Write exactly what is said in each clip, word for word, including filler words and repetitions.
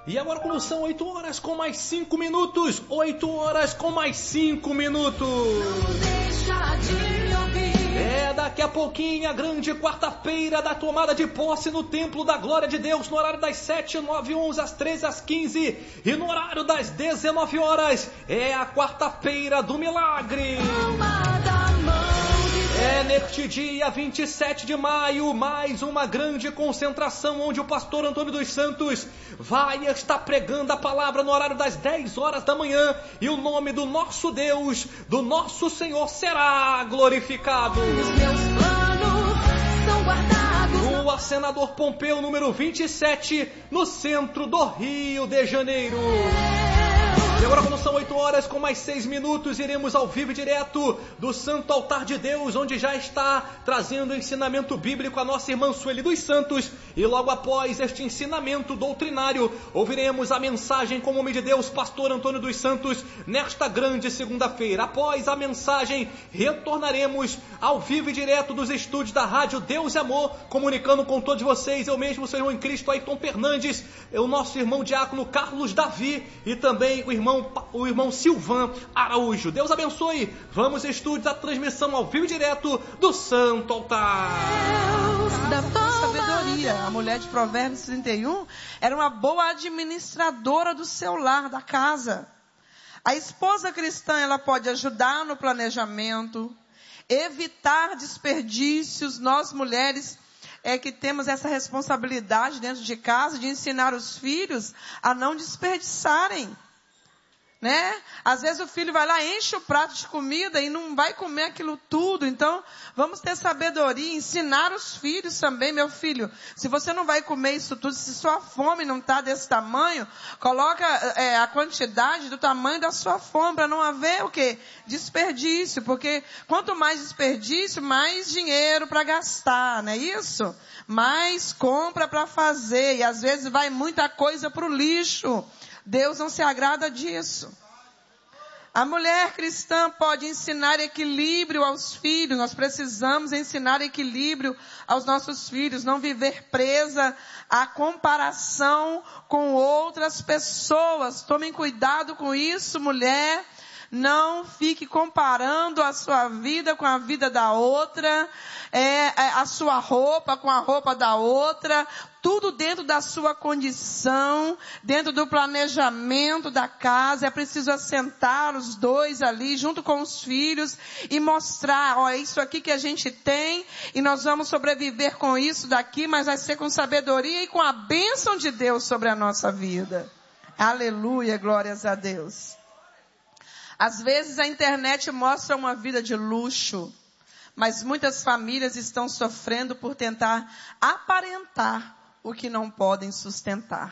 E agora quando são oito horas com mais cinco minutos, oito horas com mais cinco minutos. Não deixa de ouvir. É daqui a pouquinho a grande quarta-feira da tomada de posse no Templo da Glória de Deus, no horário das sete, nove, onze, às treze, às quinze e no horário das dezenove horas. É a quarta-feira do milagre. É neste dia vinte e sete de maio, mais uma grande concentração onde o pastor Antônio dos Santos vai estar pregando a palavra no horário das dez horas da manhã e o nome do nosso Deus, do nosso Senhor será glorificado. Os meus planos são guardados. Rua Senador Pompeu, número vinte e sete, no centro do Rio de Janeiro. E agora quando são oito horas com mais seis minutos, iremos ao vivo e direto do Santo Altar de Deus, onde já está trazendo ensinamento bíblico a nossa irmã Sueli dos Santos. E logo após este ensinamento doutrinário, ouviremos a mensagem com o homem de Deus, pastor Antônio dos Santos, nesta grande segunda-feira. Após a mensagem, retornaremos ao vivo e direto dos estúdios da Rádio Deus e Amor, comunicando com todos vocês, eu mesmo, seu irmão em Cristo, Ayrton Fernandes, o nosso irmão diácono Carlos Davi e também o irmão o irmão Silvan Araújo. Deus abençoe. Vamos estúdios, a transmissão ao vivo e direto do Santo Altar. Da sabedoria. A mulher de Provérbios trinta e um era uma boa administradora do seu lar, da casa. A esposa cristã, ela pode ajudar no planejamento, evitar desperdícios. Nós mulheres é que temos essa responsabilidade dentro de casa de ensinar os filhos a não desperdiçarem. Né? Às vezes o filho vai lá, enche o prato de comida e não vai comer aquilo tudo. Então, vamos ter sabedoria, ensinar os filhos também. Meu filho, se você não vai comer isso tudo, se sua fome não está desse tamanho, coloca é, a quantidade do tamanho da sua fome, para não haver o quê? Desperdício. Porque quanto mais desperdício, mais dinheiro para gastar, não é isso? Mais compra para fazer. E às vezes vai muita coisa para o lixo. Deus não se agrada disso. A mulher cristã pode ensinar equilíbrio aos filhos. Nós precisamos ensinar equilíbrio aos nossos filhos. Não viver presa à comparação com outras pessoas. Tomem cuidado com isso, mulher. Não fique comparando a sua vida com a vida da outra, é, a sua roupa com a roupa da outra, tudo dentro da sua condição, dentro do planejamento da casa. É preciso assentar os dois ali, junto com os filhos, e mostrar, ó, é isso aqui que a gente tem, e nós vamos sobreviver com isso daqui, mas vai ser com sabedoria e com a bênção de Deus sobre a nossa vida. Aleluia, glórias a Deus. Às vezes a internet mostra uma vida de luxo, mas muitas famílias estão sofrendo por tentar aparentar o que não podem sustentar.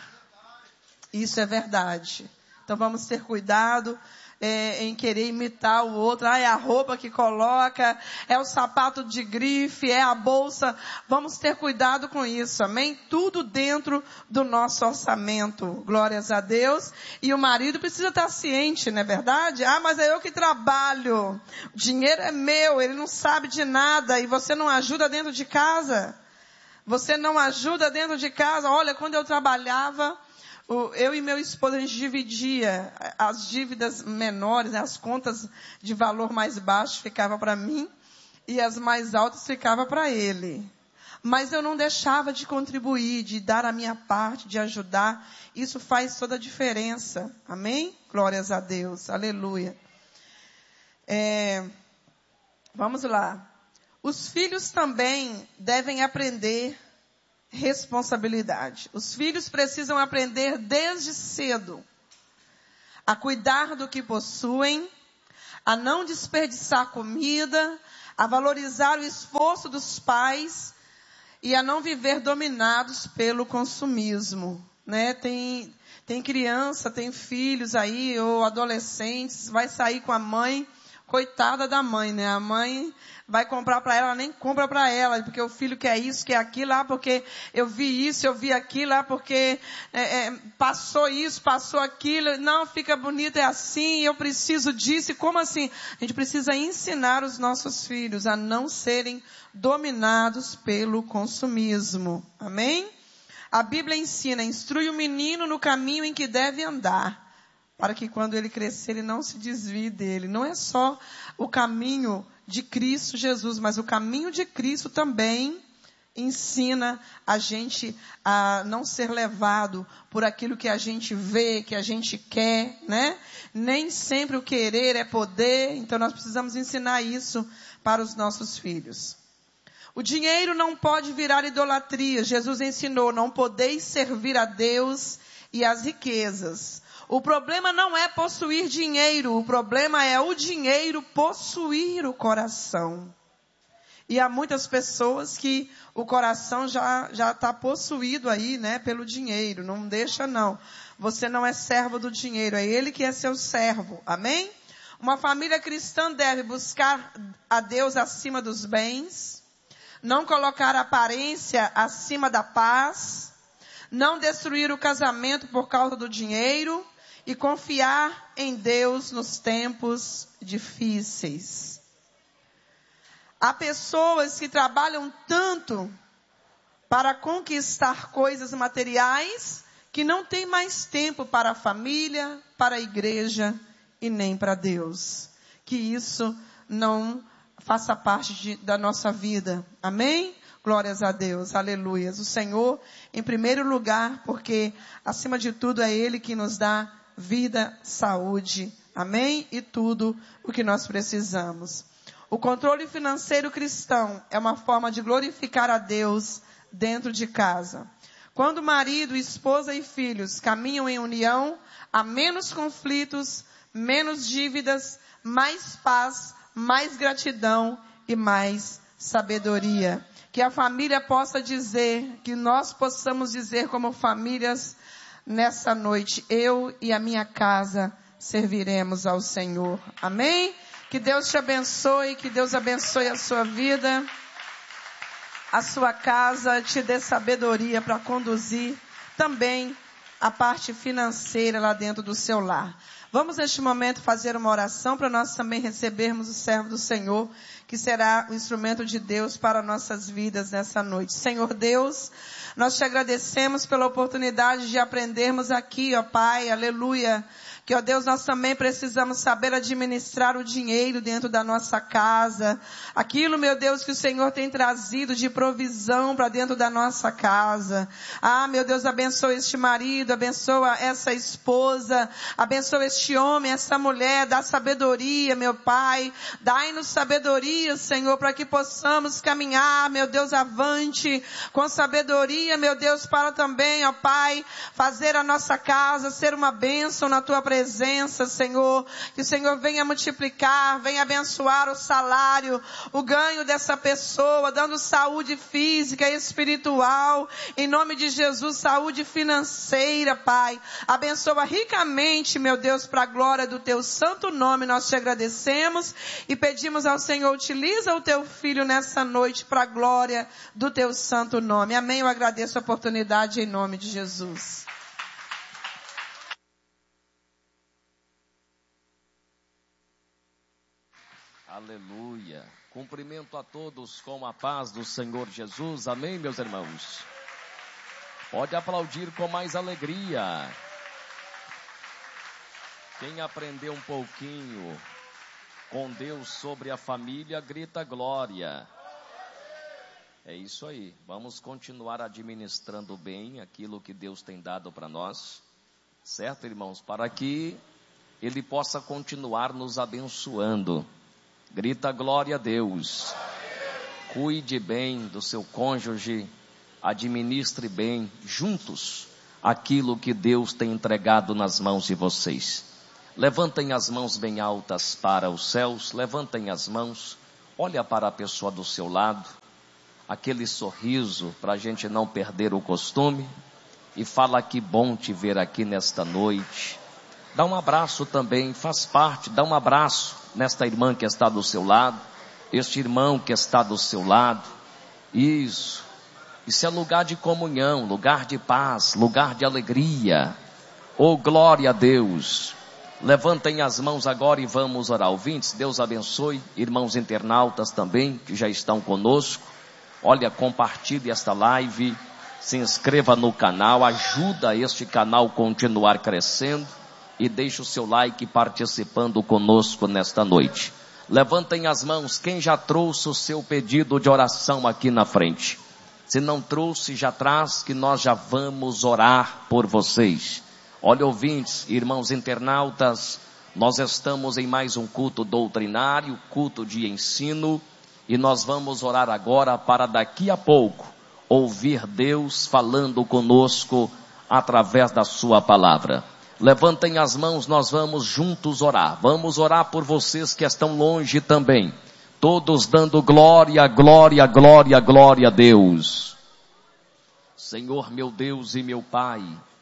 Isso é verdade. Então vamos ter cuidado é, em querer imitar o outro. Ah, é a roupa que coloca, é o sapato de grife, é a bolsa. Vamos ter cuidado com isso, amém? Tudo dentro do nosso orçamento. Glórias a Deus. E o marido precisa estar ciente, não é verdade? Ah, mas é eu que trabalho. O dinheiro é meu, ele não sabe de nada. E você não ajuda dentro de casa? Você não ajuda dentro de casa? Olha, quando eu trabalhava, eu e meu esposo, a gente dividia as dívidas menores, né, as contas de valor mais baixo ficavam para mim e as mais altas ficavam para ele. Mas eu não deixava de contribuir, de dar a minha parte, de ajudar. Isso faz toda a diferença. Amém? Glórias a Deus. Aleluia. É, vamos lá. Os filhos também devem aprender responsabilidade. Os filhos precisam aprender desde cedo a cuidar do que possuem, a não desperdiçar comida, a valorizar o esforço dos pais e a não viver dominados pelo consumismo, né? Tem, tem criança, tem filhos aí, ou adolescentes, vai sair com a mãe, coitada da mãe, né? A mãe vai comprar para ela, ela nem compra para ela, porque o filho quer isso, quer aquilo, lá porque eu vi isso, eu vi aquilo, lá porque é, é, passou isso, passou aquilo, não, fica bonito, é assim, eu preciso disso. E como assim? A gente precisa ensinar os nossos filhos a não serem dominados pelo consumismo. Amém? A Bíblia ensina, instrui o menino no caminho em que deve andar, para que quando ele crescer, ele não se desvie dele. Não é só o caminho de Cristo Jesus, mas o caminho de Cristo também ensina a gente a não ser levado por aquilo que a gente vê, que a gente quer, né? Nem sempre o querer é poder, então nós precisamos ensinar isso para os nossos filhos. O dinheiro não pode virar idolatria. Jesus ensinou, não podeis servir a Deus e as riquezas. O problema não é possuir dinheiro, o problema é o dinheiro possuir o coração. E há muitas pessoas que o coração já já está possuído aí, né, pelo dinheiro. Não deixa não. Você não é servo do dinheiro, é ele que é seu servo. Amém? Uma família cristã deve buscar a Deus acima dos bens, não colocar a aparência acima da paz, não destruir o casamento por causa do dinheiro e confiar em Deus nos tempos difíceis. Há pessoas que trabalham tanto para conquistar coisas materiais que não têm mais tempo para a família, para a igreja e nem para Deus. Que isso não faça parte de, da nossa vida. Amém? Glórias a Deus. Aleluias. O Senhor em primeiro lugar, porque acima de tudo é Ele que nos dá vida, saúde. Amém? E tudo o que nós precisamos. O controle financeiro cristão é uma forma de glorificar a Deus dentro de casa. Quando marido, esposa e filhos caminham em união, há menos conflitos, menos dívidas, mais paz, mais gratidão e mais sabedoria. Que a família possa dizer, que nós possamos dizer como famílias nessa noite, eu e a minha casa serviremos ao Senhor. Amém? Que Deus te abençoe, que Deus abençoe a sua vida, a sua casa, te dê sabedoria para conduzir também a parte financeira lá dentro do seu lar. Vamos neste momento fazer uma oração para nós também recebermos o servo do Senhor, que será o instrumento de Deus para nossas vidas nessa noite. Senhor Deus, nós te agradecemos pela oportunidade de aprendermos aqui, ó Pai, aleluia. Que, ó Deus, nós também precisamos saber administrar o dinheiro dentro da nossa casa. Aquilo, meu Deus, que o Senhor tem trazido de provisão para dentro da nossa casa. Ah, meu Deus, abençoa este marido, abençoa essa esposa, abençoa este homem, essa mulher, dá sabedoria, meu Pai. Dai-nos sabedoria, Senhor, para que possamos caminhar, meu Deus, avante com sabedoria, meu Deus, para também, ó Pai, fazer a nossa casa ser uma bênção na Tua presença. presença, Senhor, que o Senhor venha multiplicar, venha abençoar o salário, o ganho dessa pessoa, dando saúde física e espiritual, em nome de Jesus, saúde financeira, Pai, abençoa ricamente, meu Deus, para a glória do Teu santo nome, nós te agradecemos e pedimos ao Senhor, utiliza o Teu Filho nessa noite para a glória do Teu santo nome, amém, eu agradeço a oportunidade em nome de Jesus. Aleluia. Cumprimento a todos com a paz do Senhor Jesus. Amém, meus irmãos? Pode aplaudir com mais alegria. Quem aprendeu um pouquinho com Deus sobre a família, grita glória. É isso aí. Vamos continuar administrando bem aquilo que Deus tem dado para nós. Certo, irmãos? Para que Ele possa continuar nos abençoando. Grita glória a Deus. Cuide bem do seu cônjuge, administre bem juntos aquilo que Deus tem entregado nas mãos de vocês. Levantem as mãos bem altas para os céus, levantem as mãos, olha para a pessoa do seu lado, aquele sorriso para a gente não perder o costume e fala que bom te ver aqui nesta noite. Dá um abraço também, faz parte, dá um abraço nesta irmã que está do seu lado, este irmão que está do seu lado. Isso, isso é lugar de comunhão, lugar de paz, lugar de alegria. Oh, glória a Deus. Levantem as mãos agora e vamos orar. Ouvintes, Deus abençoe, irmãos internautas também, que já estão conosco. Olha, compartilhe esta live. se inscreva no canal, ajuda este canal a continuar crescendo e deixe o seu like participando conosco nesta noite. Levantem as mãos, quem já trouxe o seu pedido de oração aqui na frente. Se não trouxe, já traz, que nós já vamos orar por vocês. Olha, ouvintes, irmãos internautas, nós estamos em mais um culto doutrinário, culto de ensino, e nós vamos orar agora para daqui a pouco ouvir Deus falando conosco através da sua palavra. Levantem as mãos, nós vamos juntos orar. Vamos orar por vocês que estão longe também. Todos dando glória, glória, glória, glória a Deus. Senhor meu Deus e meu Pai,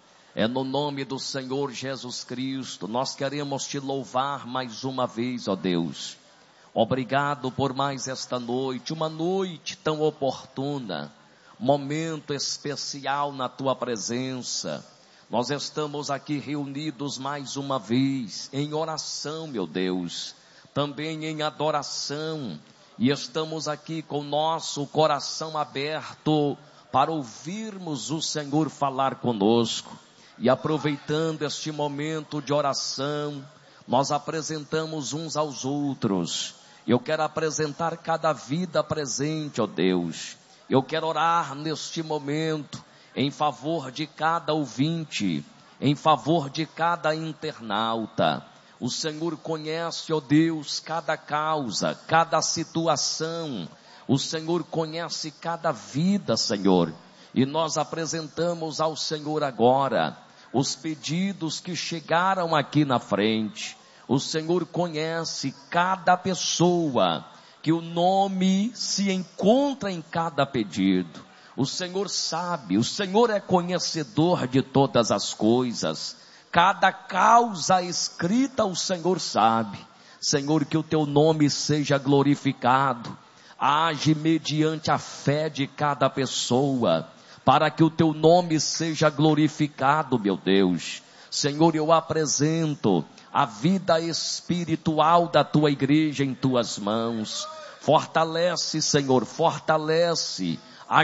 é no nome do Senhor Jesus Cristo, nós queremos te louvar mais uma vez, ó Deus. Obrigado por mais esta noite, uma noite tão oportuna, momento especial na tua presença. Nós estamos aqui reunidos mais uma vez em oração, meu Deus, também em adoração, e estamos aqui com nosso coração aberto para ouvirmos o Senhor falar conosco. E aproveitando este momento de oração, nós apresentamos uns aos outros. Eu quero apresentar cada vida presente, ó Deus. Eu quero orar neste momento em favor de cada ouvinte, em favor de cada internauta. O Senhor conhece, ó Deus, cada causa, cada situação. O Senhor conhece cada vida, Senhor. E nós apresentamos ao Senhor agora os pedidos que chegaram aqui na frente. O Senhor conhece cada pessoa, que o nome se encontra em cada pedido. O Senhor sabe, o Senhor é conhecedor de todas as coisas. Cada causa escrita o Senhor sabe. Senhor, que o teu nome seja glorificado. Age mediante a fé de cada pessoa, para que o teu nome seja glorificado, meu Deus. Senhor, eu apresento a vida espiritual da tua igreja em tuas mãos. Fortalece, Senhor, fortalece,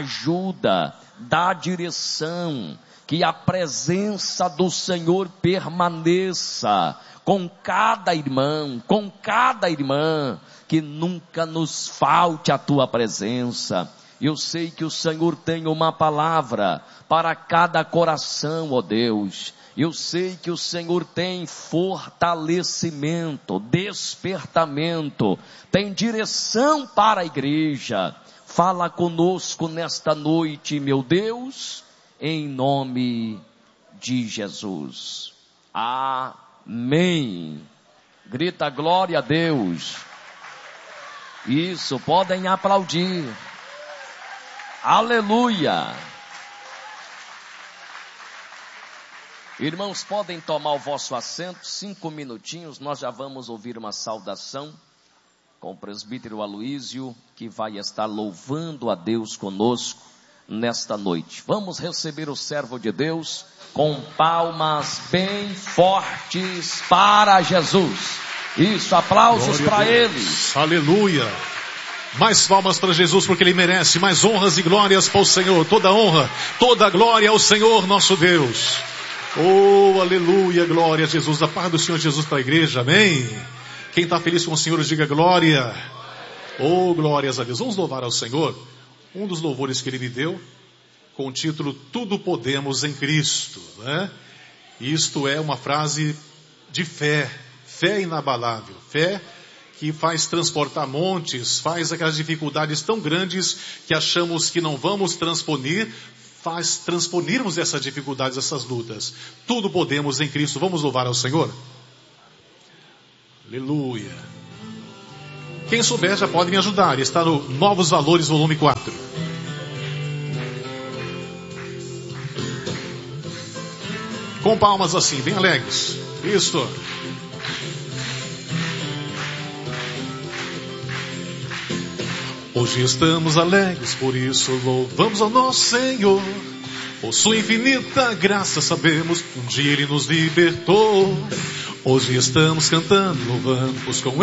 ajuda, dá direção, que a presença do Senhor permaneça com cada irmão, com cada irmã, que nunca nos falte a tua presença. Eu sei que o Senhor tem uma palavra para cada coração, ó Deus. Eu sei que o Senhor tem fortalecimento, despertamento, tem direção para a igreja. Fala conosco nesta noite, meu Deus, em nome de Jesus. Amém. Grita glória a Deus. Isso, podem aplaudir. Aleluia. Irmãos, podem tomar o vosso assento, cinco minutinhos, nós já vamos ouvir uma saudação com o presbítero Aloísio, que vai estar louvando a Deus conosco nesta noite. Vamos receber o servo de Deus com palmas bem fortes para Jesus. Isso, aplausos para ele. Aleluia. Mais palmas para Jesus, porque ele merece. Mais honras e glórias para o Senhor. Toda honra, toda glória ao Senhor nosso Deus. Oh, aleluia, glória a Jesus. A paz do Senhor Jesus para a igreja, amém. Quem está feliz com o Senhor, diga glória. Oh, glórias a Deus. Vamos louvar ao Senhor. Um dos louvores que ele me deu, com o título Tudo Podemos em Cristo, né? Isto é uma frase de fé, fé inabalável, fé que faz transportar montes, faz aquelas dificuldades tão grandes que achamos que não vamos transponir, faz transponirmos essas dificuldades, essas lutas. Tudo podemos em Cristo. Vamos louvar ao Senhor? Aleluia. Quem souber já pode me ajudar. Está no Novos Valores, volume quatro. Com palmas assim, bem alegres. Isso. Hoje estamos alegres, por isso louvamos ao nosso Senhor. Por sua infinita graça sabemos que um dia Ele nos libertou. Hoje estamos cantando, louvamos com